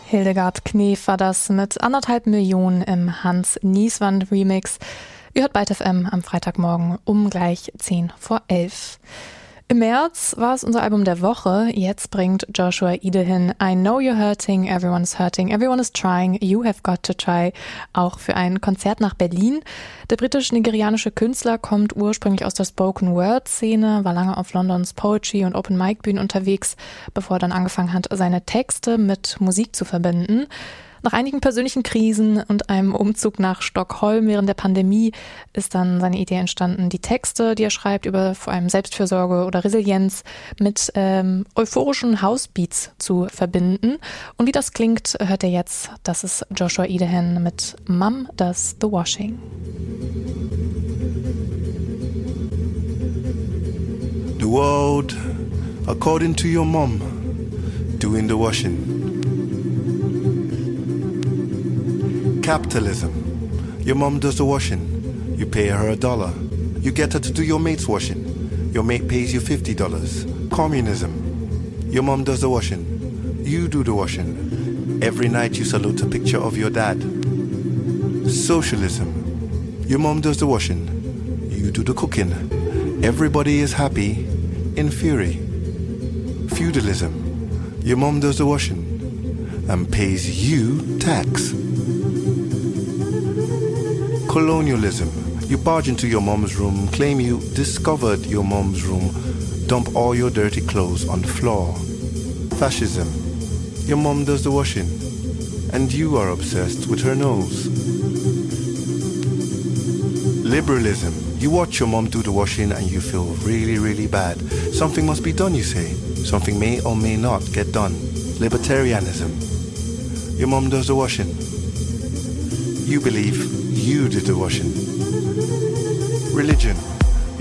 Hildegard Knef war das mit 1,5 Millionen im Hans Nieswand Remix. Ihr hört Byte FM am Freitagmorgen um gleich 10:11. Im März war es unser Album der Woche. Jetzt bringt Joshua Idehin I Know You're Hurting, Everyone is Trying, You Have Got to Try auch für ein Konzert nach Berlin. Der britisch-nigerianische Künstler kommt ursprünglich aus der Spoken-Word-Szene, war lange auf Londons Poetry- und Open-Mic-Bühnen unterwegs, bevor er dann angefangen hat, seine Texte mit Musik zu verbinden. Nach einigen persönlichen Krisen und einem Umzug nach Stockholm während der Pandemie ist dann seine Idee entstanden, die Texte, die er schreibt, über vor allem Selbstfürsorge oder Resilienz mit euphorischen Housebeats zu verbinden. Und wie das klingt, hört ihr jetzt. Das ist Joshua Idehin mit Mum Does the Washing. The world, according to your mom, doing the washing. Capitalism. Your mom does the washing. You pay her $1. You get her to do your mate's washing. Your mate pays you $50. Communism. Your mom does the washing. You do the washing. Every night you salute a picture of your dad. Socialism. Your mom does the washing. You do the cooking. Everybody is happy in fury. Feudalism. Your mom does the washing and pays you tax. Colonialism. You barge into your mom's room, claim you discovered your mom's room, dump all your dirty clothes on the floor. Fascism. Your mom does the washing, and you are obsessed with her nose. Liberalism. You watch your mom do the washing and you feel really, really bad. Something must be done, you say. Something may or may not get done. Libertarianism. Your mom does the washing. You believe you did the washing. Religion.